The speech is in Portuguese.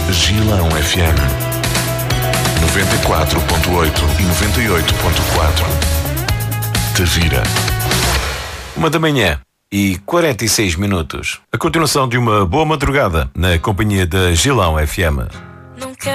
Gilão FM 94.8 e 98.4. Tavira. 1h e 46 minutos. A continuação de uma boa madrugada na companhia da Gilão FM.